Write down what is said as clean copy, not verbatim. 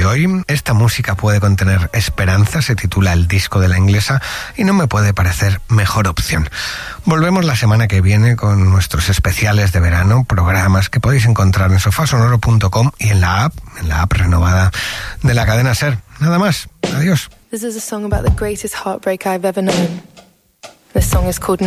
hoy. Esta música puede contener esperanza, se titula El disco de la inglesa y no me puede parecer mejor opción. Volvemos la semana que viene con nuestros especiales de verano, programas que podéis encontrar en sofasonoro.com y en la app renovada de la cadena SER. Nada más. Adiós. This is a song about the greatest heartbreak I've ever known. This song is called